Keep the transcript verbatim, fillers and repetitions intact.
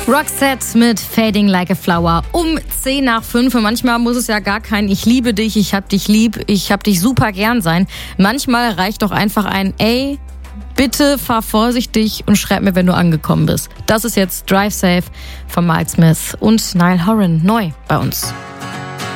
Roxette mit Fading Like a Flower um zehn nach fünf. Und manchmal muss es ja gar kein Ich liebe dich, ich hab dich lieb, ich hab dich super gern sein. Manchmal reicht doch einfach ein Ey, bitte fahr vorsichtig und schreib mir, wenn du angekommen bist. Das ist jetzt Drive Safe von Miles Smith und Niall Horan neu bei uns.